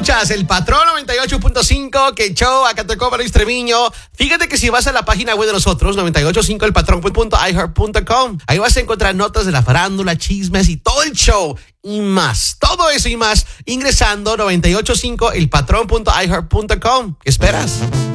Escuchas el Patrón 98.5, que show, acá te cobra Luis Treviño. Fíjate que si vas a la página web de nosotros, 985elpatrón.iheart.com, ahí vas a encontrar notas de la farándula, chismes y todo el show y más. Todo eso y más ingresando 985elpatrón.iheart.com. ¿Qué esperas?